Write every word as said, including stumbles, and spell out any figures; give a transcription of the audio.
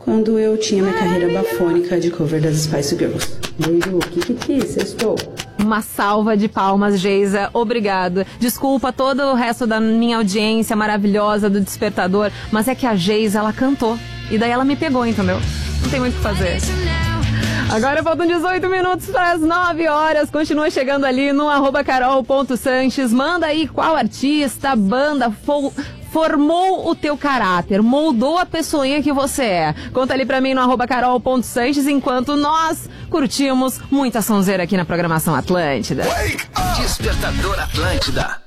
quando eu tinha minha carreira bafônica de cover das Spice Girls. Beijo, Kikiki, sextou. Uma salva de palmas, Geisa. Obrigada. Desculpa todo o resto da minha audiência maravilhosa do Despertador, mas é que a Geisa, ela cantou. E daí ela me pegou, entendeu? Não tem muito o que fazer. Agora faltam dezoito minutos para as nove horas. Continua chegando ali no arroba carol.sanches. Manda aí qual artista, banda, fo- formou o teu caráter, moldou a pessoinha que você é. Conta ali pra mim no arroba carol.sanches, enquanto nós curtimos muita sonzeira aqui na programação Atlântida. Despertador Atlântida.